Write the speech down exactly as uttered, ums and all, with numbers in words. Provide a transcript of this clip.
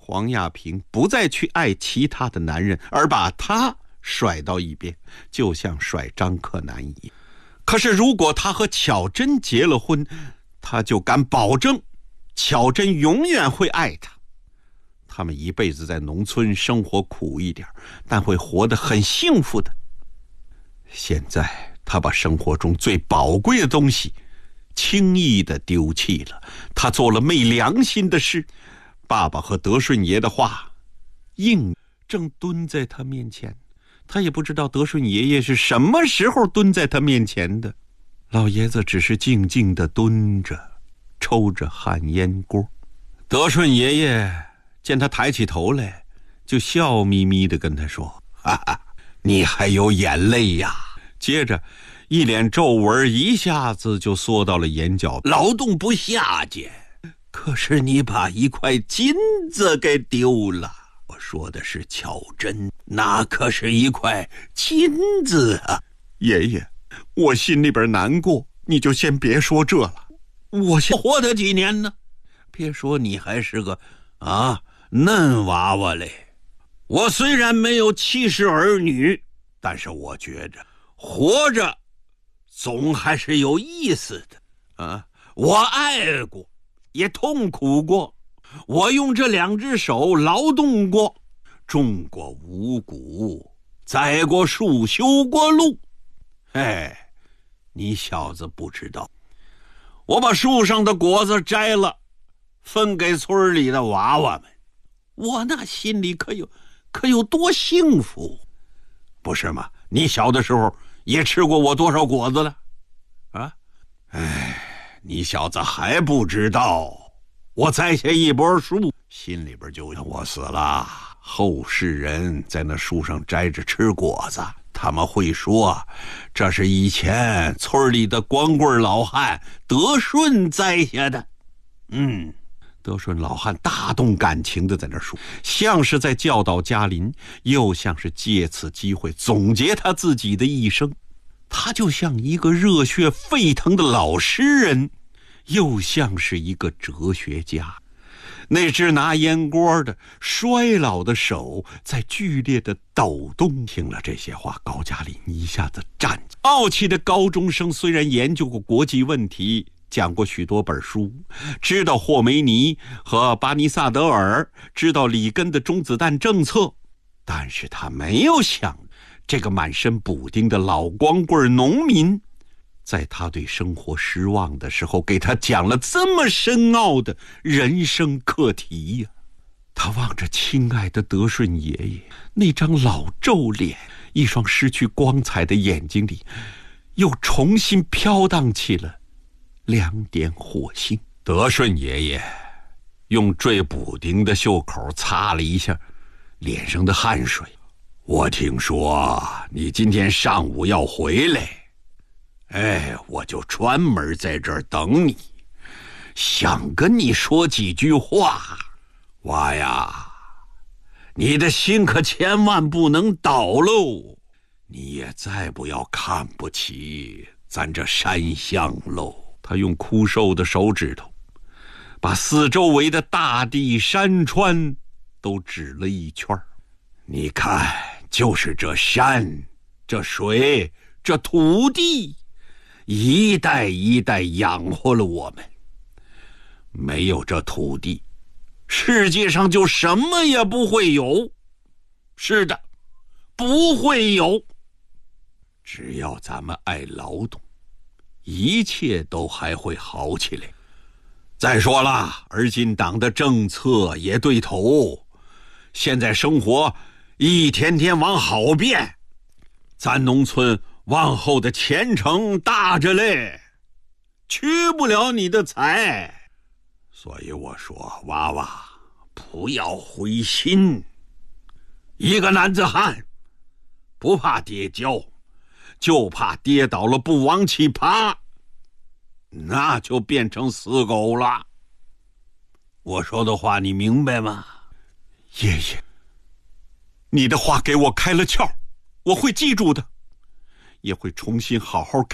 黄亚萍不再去爱其他的男人，而把他甩到一边，就像甩张克南一样。可是如果他和巧珍结了婚，他就敢保证巧珍永远会爱他。他们一辈子在农村生活苦一点，但会活得很幸福的。现在他把生活中最宝贵的东西轻易地丢弃了，他做了昧良心的事。爸爸和德顺爷的话硬正蹲在他面前，他也不知道德顺爷爷是什么时候蹲在他面前的。老爷子只是静静地蹲着，抽着旱烟锅。德顺爷爷见他抬起头来，就笑眯眯地跟他说：哈哈，你还有眼泪呀。接着一脸皱纹一下子就缩到了眼角。劳动不下贱，可是你把一块金子给丢了。我说的是巧珍，那可是一块金子啊。爷爷，我心里边难过，你就先别说这了。我先活得几年呢？别说你还是个啊嫩娃娃嘞。我虽然没有七世儿女，但是我觉着活着总还是有意思的啊！我爱过，也痛苦过，我用这两只手劳动过，种过五谷，栽过树，修过路。哎，你小子不知道，我把树上的果子摘了，分给村里的娃娃们，我那心里可有可有多幸福，不是吗？你小的时候也吃过我多少果子了啊？哎，你小子还不知道，我栽下一棵树，心里边就我死了，后世人在那树上摘着吃果子，他们会说这是以前村里的光棍老汉德顺栽下的。嗯，德顺老汉大动感情的在那说，像是在教导嘉林，又像是借此机会总结他自己的一生。他就像一个热血沸腾的老诗人，又像是一个哲学家。那只拿烟锅的衰老的手在剧烈的抖动。听了这些话，高加林一下子站起。傲气的高中生虽然研究过国际问题，讲过许多本书，知道霍梅尼和巴尼萨德尔，知道里根的中子弹政策，但是他没有想这个满身补丁的老光棍农民，在他对生活失望的时候，给他讲了这么深奥的人生课题呀、啊。他望着亲爱的德顺爷爷那张老皱脸，一双失去光彩的眼睛里又重新飘荡起了两点火星。德顺爷爷用缀补丁的袖口擦了一下脸上的汗水。我听说你今天上午要回来，哎，我就专门在这儿等你，想跟你说几句话。娃呀，你的心可千万不能倒喽，你也再不要看不起咱这山乡喽。他用枯瘦的手指头把四周围的大地山川都指了一圈。你看，就是这山，这水，这土地，一代一代养活了我们。没有这土地，世界上就什么也不会有。是的，不会有。只要咱们爱劳动，一切都还会好起来。再说了，而今党的政策也对头，现在生活一天天往好变，咱农村往后的前程大着嘞，屈不了你的才。所以我说，娃娃不要灰心，一个男子汉不怕跌跤，就怕跌倒了不往起爬，那就变成死狗了。我说的话你明白吗？爷爷，你的话给我开了窍，我会记住的，也会重新好好